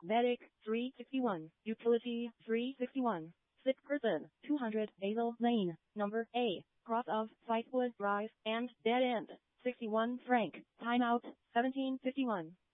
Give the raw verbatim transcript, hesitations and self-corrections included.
Medic, three sixty-one. Utility, three sixty-one. Sick person, two hundred. Basil Lane, number A. Cross of Sightwood Drive, and dead end. sixty-one Frank. Timeout, seventeen fifty-one.